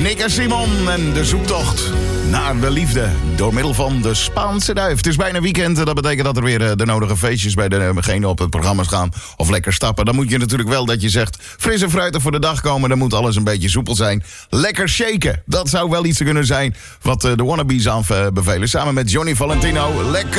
Nick en Simon en de zoektocht naar de liefde door middel van de Spaanse duif. Het is bijna weekend, dat betekent dat er weer de nodige feestjes bij degene op het programma gaan of lekker stappen. Dan moet je natuurlijk wel dat je zegt, fris en fruitig voor de dag komen, dan moet alles een beetje soepel zijn. Lekker shaken, dat zou wel iets kunnen zijn wat de wannabes aanbevelen. Samen met Johnny Valentino, lekker